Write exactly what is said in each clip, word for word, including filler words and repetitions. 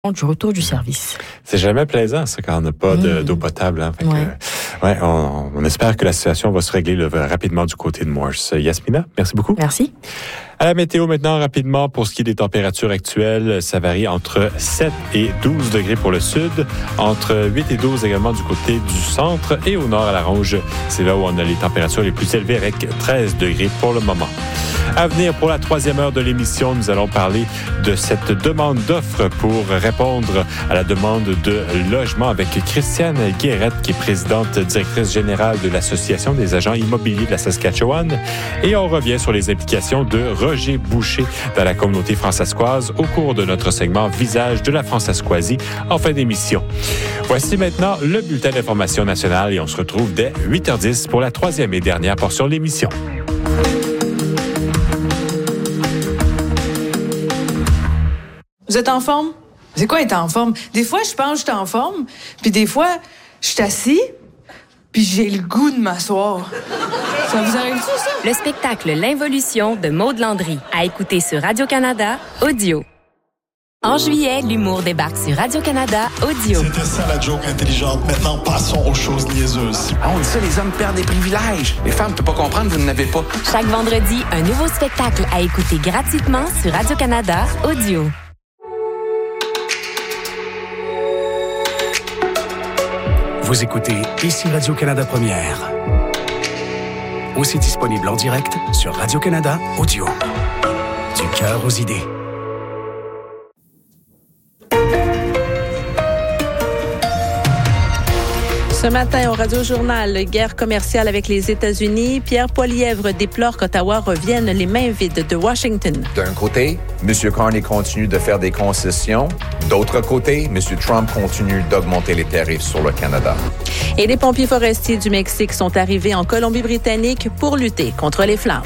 du retour du service. C'est jamais plaisant, ça, quand on n'a pas de, mmh. d'eau potable. Hein. Fait ouais. que, ouais, on, on espère que la situation va se régler là, rapidement du côté de Morse. Yasmina, merci beaucoup. Merci. À la météo maintenant, rapidement, pour ce qui est des températures actuelles, ça varie entre sept et douze degrés pour le sud, entre huit et douze également du côté du centre et au nord à la Ronge. C'est là où on a les températures les plus élevées avec treize degrés pour le moment. À venir, pour la troisième heure de l'émission, nous allons parler de cette demande d'offres pour répondre à la demande de logement avec Christiane Guérette, qui est présidente directrice générale de l'Association des agents immobiliers de la Saskatchewan. Et on revient sur les implications de Roger Boucher dans la communauté fransaskoise au cours de notre segment Visage de la Fransaskoisie en fin d'émission. Voici maintenant le bulletin d'information nationale et on se retrouve dès huit heures dix pour la troisième et dernière portion de l'émission. Vous êtes en forme? C'est quoi être en forme? Des fois, je pense que je suis en forme, puis des fois, je suis assis, puis j'ai le goût de m'asseoir. Ça vous arrive-tu, ça? Le spectacle L'Involution de Maud Landry, à écouter sur Radio-Canada Audio. En juillet, l'humour débarque sur Radio-Canada Audio. C'était ça la joke intelligente. Maintenant, passons aux choses niaiseuses. Ah, on dit ça, les hommes perdent des privilèges. Les femmes, tu peux pas comprendre, vous n'en avez pas. Chaque vendredi, un nouveau spectacle à écouter gratuitement sur Radio-Canada Audio. Vous écoutez ici Radio-Canada Première. Aussi disponible en direct sur Radio-Canada Audio. Du cœur aux idées. Ce matin, au Radio-Journal, guerre commerciale avec les États-Unis. Pierre Poilievre déplore qu'Ottawa revienne les mains vides de Washington. D'un côté, M. Carney continue de faire des concessions. D'autre côté, M. Trump continue d'augmenter les tarifs sur le Canada. Et les pompiers forestiers du Mexique sont arrivés en Colombie-Britannique pour lutter contre les flammes.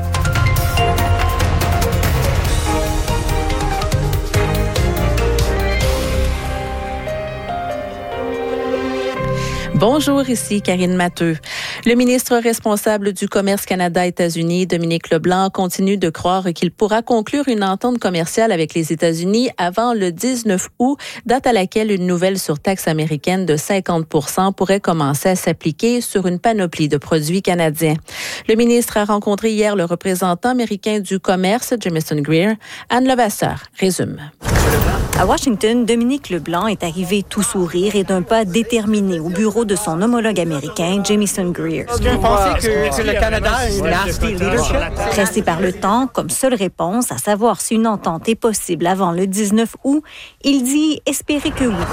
Bonjour, ici Karine Matteux. Le ministre responsable du Commerce Canada-États-Unis, Dominique Leblanc, continue de croire qu'il pourra conclure une entente commerciale avec les États-Unis avant le dix-neuf août, date à laquelle une nouvelle surtaxe américaine de cinquante pour cent pourrait commencer à s'appliquer sur une panoplie de produits canadiens. Le ministre a rencontré hier le représentant américain du commerce, Jamieson Greer. Anne Levasseur résume. À Washington, Dominique Leblanc est arrivé tout sourire et d'un pas déterminé au bureau de son homologue américain, Jamieson Greer. Est-ce que vous pensez que, que le Canada a une nasty leadership? Pressé par le temps, comme seule réponse à savoir si une entente est possible avant le dix-neuf août, il dit espérer que oui.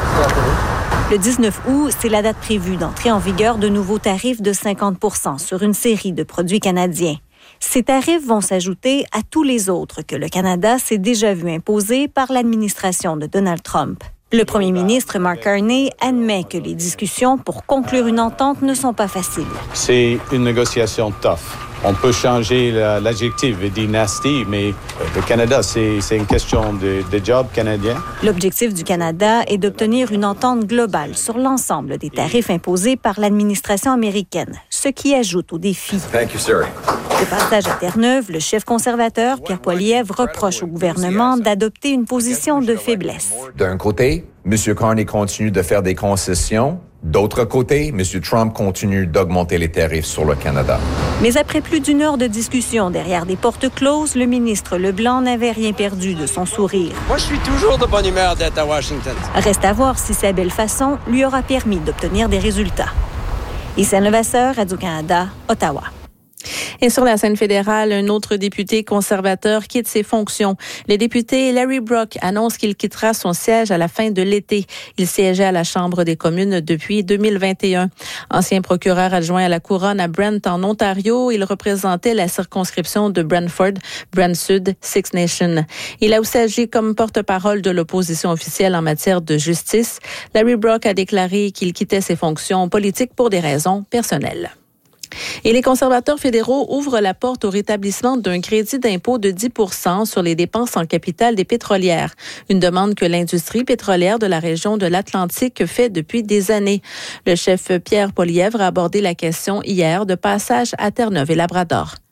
Le dix-neuf août, c'est la date prévue d'entrée en vigueur de nouveaux tarifs de cinquante pour cent sur une série de produits canadiens. Ces tarifs vont s'ajouter à tous les autres que le Canada s'est déjà vu imposer par l'administration de Donald Trump. Le premier ministre, Mark Carney, admet que les discussions pour conclure une entente ne sont pas faciles. C'est une négociation tough. On peut changer la, l'adjectif et dire nasty, mais le Canada, c'est, c'est une question de, de job canadien. L'objectif du Canada est d'obtenir une entente globale sur l'ensemble des tarifs imposés par l'administration américaine, ce qui ajoute au défi. Thank you, sir. De passage à Terre-Neuve, le chef conservateur, Pierre Poilievre, reproche au gouvernement d'adopter une position de faiblesse. D'un côté, M. Carney continue de faire des concessions. D'autre côté, M. Trump continue d'augmenter les tarifs sur le Canada. Mais après plus d'une heure de discussion derrière des portes closes, le ministre Leblanc n'avait rien perdu de son sourire. Moi, je suis toujours de bonne humeur d'être à Washington. Reste à voir si sa belle façon lui aura permis d'obtenir des résultats. Ici Anne Levasseur, Radio-Canada, Ottawa. Et sur la scène fédérale, un autre député conservateur quitte ses fonctions. Le député Larry Brock annonce qu'il quittera son siège à la fin de l'été. Il siégeait à la Chambre des communes depuis deux mille vingt et un. Ancien procureur adjoint à la Couronne à Brent, en Ontario, il représentait la circonscription de Brantford, Brant Sud, Six Nations. Il a aussi agi comme porte-parole de l'opposition officielle en matière de justice. Larry Brock a déclaré qu'il quittait ses fonctions politiques pour des raisons personnelles. Et les conservateurs fédéraux ouvrent la porte au rétablissement d'un crédit d'impôt de dix pour cent sur les dépenses en capital des pétrolières. Une demande que l'industrie pétrolière de la région de l'Atlantique fait depuis des années. Le chef Pierre Poilievre a abordé la question hier de passage à Terre-Neuve et Labrador.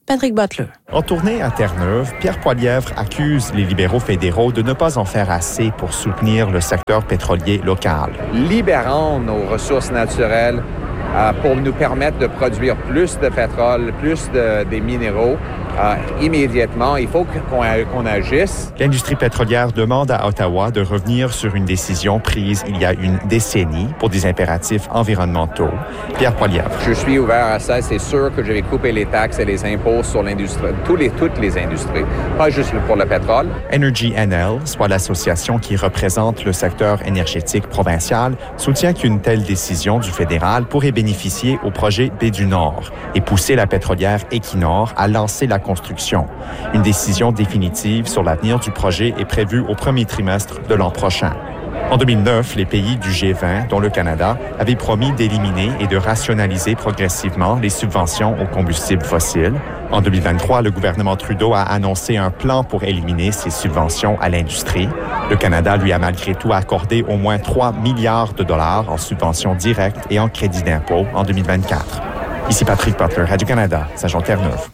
Patrick Butler. En tournée à Terre-Neuve, Pierre Poilievre accuse les libéraux fédéraux de ne pas en faire assez pour soutenir le secteur pétrolier local. Libérons nos ressources naturelles euh, pour nous permettre de produire plus de pétrole, plus de, des minéraux. Euh, immédiatement, il faut qu'on, qu'on agisse. L'industrie pétrolière demande à Ottawa de revenir sur une décision prise il y a une décennie pour des impératifs environnementaux. Pierre Poilievre. Je suis ouvert à ça. C'est sûr que je vais couper les taxes et les impôts sur l'industrie, tous les, toutes les industries, pas juste pour le pétrole. Energy N L, soit l'association qui représente le secteur énergétique provincial, soutient qu'une telle décision du fédéral pourrait bénéficier au projet Baie du Nord et pousser la pétrolière Equinor à lancer la construction. Une décision définitive sur l'avenir du projet est prévue au premier trimestre de l'an prochain. En deux mille neuf, les pays du G vingt, dont le Canada, avaient promis d'éliminer et de rationaliser progressivement les subventions aux combustibles fossiles. En deux mille vingt-trois, le gouvernement Trudeau a annoncé un plan pour éliminer ces subventions à l'industrie. Le Canada lui a malgré tout accordé au moins trois milliards de dollars en subventions directes et en crédits d'impôt en deux mille vingt-quatre. Ici Patrick Butler, Radio-Canada, Saint-Jean-Terre-Neuve.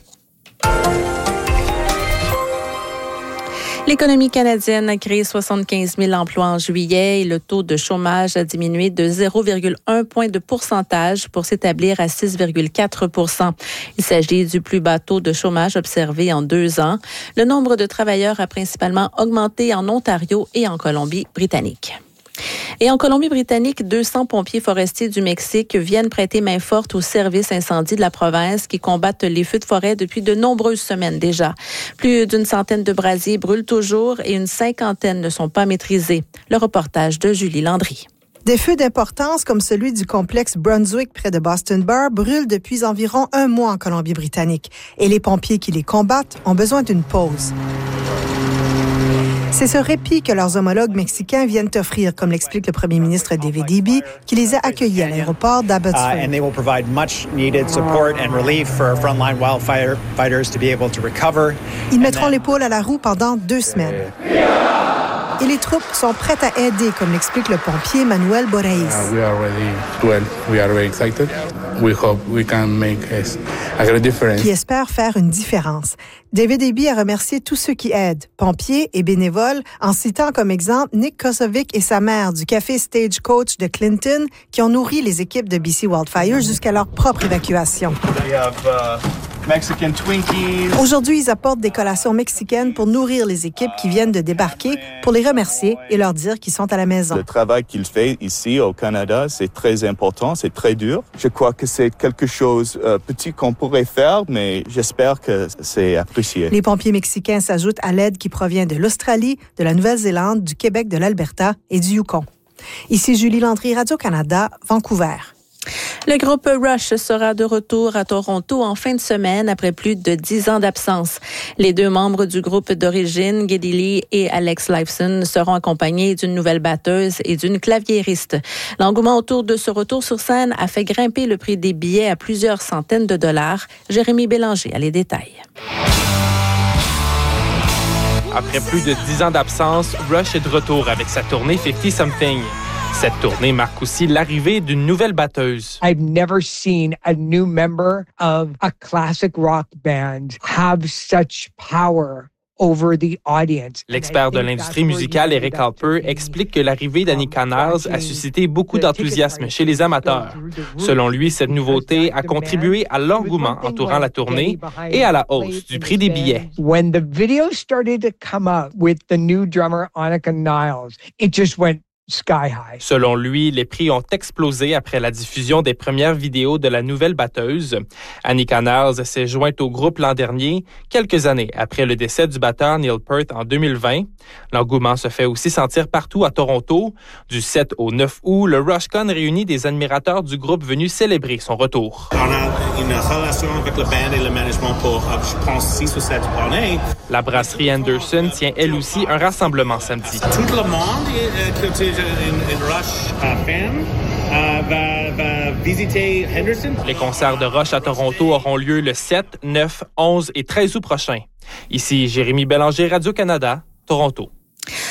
L'économie canadienne a créé soixante-quinze mille emplois en juillet et le taux de chômage a diminué de zéro virgule un point de pourcentage pour s'établir à six virgule quatre pour cent. Il s'agit du plus bas taux de chômage observé en deux ans. Le nombre de travailleurs a principalement augmenté en Ontario et en Colombie-Britannique. Et en Colombie-Britannique, deux cents pompiers forestiers du Mexique viennent prêter main forte aux services incendies de la province qui combattent les feux de forêt depuis de nombreuses semaines déjà. Plus d'une centaine de brasiers brûlent toujours et une cinquantaine ne sont pas maîtrisés. Le reportage de Julie Landry. Des feux d'importance comme celui du complexe Brunswick près de Boston Bar brûlent depuis environ un mois en Colombie-Britannique et les pompiers qui les combattent ont besoin d'une pause. C'est ce répit que leurs homologues mexicains viennent offrir, comme l'explique le premier ministre David Eby, qui les a accueillis à l'aéroport d'Abbotsford. Uh, and they will provide much needed support and relief for frontline wildfighters to be able to recover. Ils mettront l'épaule à la roue pendant deux semaines. Et les troupes sont prêtes à aider, comme l'explique le pompier Manuel Borraes. Uh, we are ready to help. We are very excited. We hope we can make a great difference. Qui espère faire une différence. David Eby a remercié tous ceux qui aident, pompiers et bénévoles, en citant comme exemple Nick Kosovic et sa mère du café Stagecoach de Clinton, qui ont nourri les équipes de B C Wildfire jusqu'à leur propre évacuation. We have, uh... Mexican Twinkies. Aujourd'hui, ils apportent des collations mexicaines pour nourrir les équipes qui viennent de débarquer, pour les remercier et leur dire qu'ils sont à la maison. Le travail qu'ils font ici au Canada, c'est très important, c'est très dur. Je crois que c'est quelque chose de euh, petit qu'on pourrait faire, mais j'espère que c'est apprécié. Les pompiers mexicains s'ajoutent à l'aide qui provient de l'Australie, de la Nouvelle-Zélande, du Québec, de l'Alberta et du Yukon. Ici Julie Landry, Radio-Canada, Vancouver. Le groupe Rush sera de retour à Toronto en fin de semaine après plus de dix ans d'absence. Les deux membres du groupe d'origine, Geddy Lee et Alex Lifeson, seront accompagnés d'une nouvelle batteuse et d'une claviériste. L'engouement autour de ce retour sur scène a fait grimper le prix des billets à plusieurs centaines de dollars. Jérémy Bélanger a les détails. Après plus de dix ans d'absence, Rush est de retour avec sa tournée cinquante something. Cette tournée marque aussi l'arrivée d'une nouvelle batteuse. I've never seen a new member of a classic rock band have such power over the audience. L'expert de l'industrie musicale Eric Alper explique que l'arrivée d'Annika Niles a suscité beaucoup d'enthousiasme chez les amateurs. Selon lui, cette nouveauté a contribué à l'engouement entourant la tournée et à la hausse du prix des billets. When the video started to come up with the new drummer Annika Niles, it just went sky high. Selon lui, les prix ont explosé après la diffusion des premières vidéos de la nouvelle batteuse. Annika Niles s'est jointe au groupe l'an dernier, quelques années après le décès du batteur Neil Peart en deux mille vingt. L'engouement se fait aussi sentir partout à Toronto. Du sept au neuf août, le RushCon réunit des admirateurs du groupe venus célébrer son retour. On a une relation avec le band et le management pour, je pense, six ou sept années. La brasserie Anderson tient elle aussi un rassemblement samedi. Tout le monde qui est une Rush fan va, va visiter Henderson. Les concerts de Rush à Toronto auront lieu le sept, neuf, onze et treize août prochain. Ici Jérémy Bélanger, Radio-Canada, Toronto.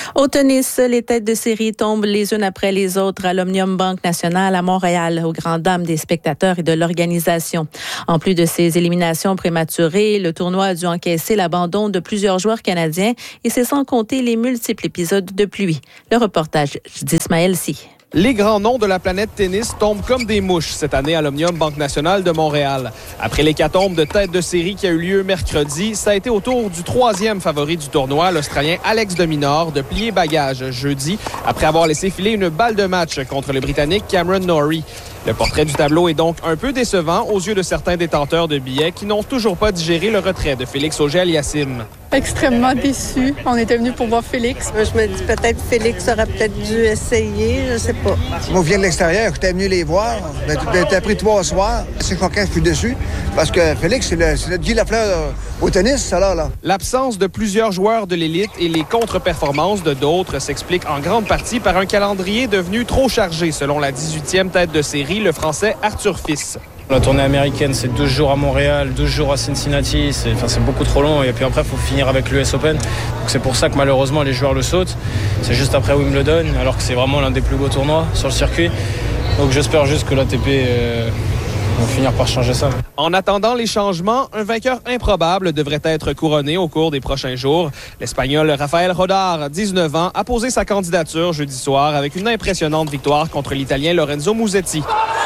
Au tennis, les têtes de série tombent les unes après les autres à l'Omnium Banque Nationale à Montréal, aux grandes dames des spectateurs et de l'organisation. En plus de ces éliminations prématurées, le tournoi a dû encaisser l'abandon de plusieurs joueurs canadiens et c'est sans compter les multiples épisodes de pluie. Le reportage d'Ismaël Si. Les grands noms de la planète tennis tombent comme des mouches cette année à l'Omnium Banque Nationale de Montréal. Après l'hécatombe de tête de série qui a eu lieu mercredi, ça a été au tour du troisième favori du tournoi, l'Australien Alex de Minaur, de plier bagage jeudi après avoir laissé filer une balle de match contre le Britannique Cameron Norrie. Le portrait du tableau est donc un peu décevant aux yeux de certains détenteurs de billets qui n'ont toujours pas digéré le retrait de Félix Auger-Aliassime. Extrêmement déçu. On était venu pour voir Félix. Je me dis peut-être Félix aurait peut-être dû essayer, je sais pas. Moi, je viens de l'extérieur, j'étais venu les voir. T'as pris trois soirs. C'est choquant, je suis déçu. Parce que Félix, c'est le, c'est le Guy Lafleur au tennis, ça là, là. L'absence de plusieurs joueurs de l'élite et les contre-performances de d'autres s'expliquent en grande partie par un calendrier devenu trop chargé, selon la dix-huitième tête de série, le Français Arthur Fils. La tournée américaine, c'est douze jours à Montréal, douze jours à Cincinnati. C'est, enfin, c'est beaucoup trop long. Et puis après, il faut finir avec l'U S Open. Donc c'est pour ça que malheureusement, les joueurs le sautent. C'est juste après Wimbledon, alors que c'est vraiment l'un des plus beaux tournois sur le circuit. Donc j'espère juste que l'A T P euh, va finir par changer ça. En attendant les changements, un vainqueur improbable devrait être couronné au cours des prochains jours. L'Espagnol Rafael Rodar, dix-neuf ans, a posé sa candidature jeudi soir avec une impressionnante victoire contre l'Italien Lorenzo Musetti.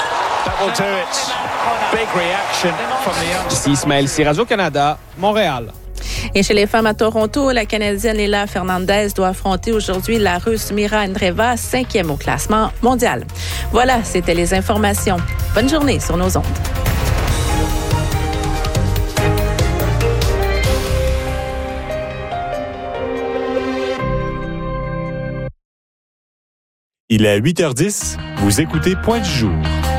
Ici Ismaël Si, Radio-Canada, Montréal. Et chez les femmes à Toronto, la Canadienne Leylah Fernandez doit affronter aujourd'hui la Russe Mira Andreeva, cinquième au classement mondial. Voilà, c'était les informations. Bonne journée sur nos ondes. Il est huit heures dix, vous écoutez Point du jour.